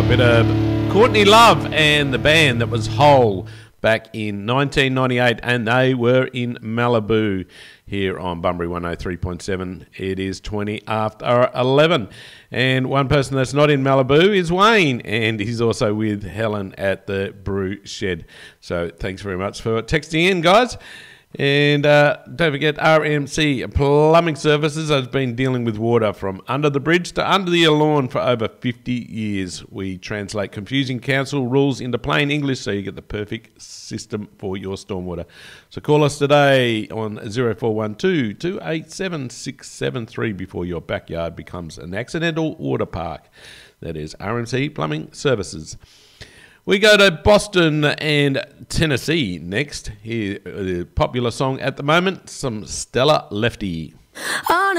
A bit of Courtney Love and the band that was Hole back in 1998, and they were in Malibu here on Bunbury 103.7. It is 20 after 11. And one person that's not in Malibu is Wayne, and he's also with Helen at the Brew Shed. So thanks very much for texting in, guys. And don't forget, RMC Plumbing Services has been dealing with water from under the bridge to under the lawn for over 50 years. We translate confusing council rules into plain English so you get the perfect system for your stormwater. So call us today on 0412 287 673 before your backyard becomes an accidental water park. That is RMC Plumbing Services. We go to Boston and Tennessee next. Here, the popular song at the moment, some Stella Lefty.